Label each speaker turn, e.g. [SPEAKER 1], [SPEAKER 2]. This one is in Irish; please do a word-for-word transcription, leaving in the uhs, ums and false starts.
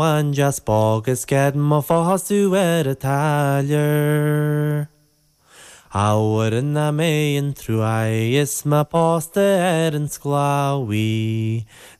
[SPEAKER 1] An jas bogus ged má fáú ar a talir. Áhar na mé an trúa is má pásta ar an scláí,